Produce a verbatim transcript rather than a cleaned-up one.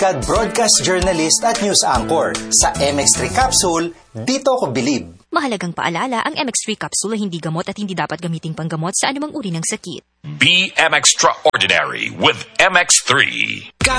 kad broadcast journalist at news anchor. Sa M X three Capsule, dito ko bilib. Mahalagang paalala, ang M X three Capsule ay hindi gamot at hindi dapat gamiting panggamot sa anumang uri ng sakit. Be M Extraordinary with M X three.